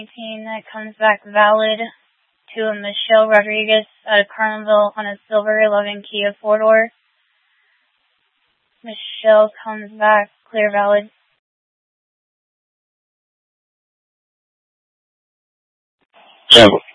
18 that comes back valid to a Michelle Rodriguez out of Carlinville on a silver 11 Kia 4-door. Michelle comes back clear valid. Sample.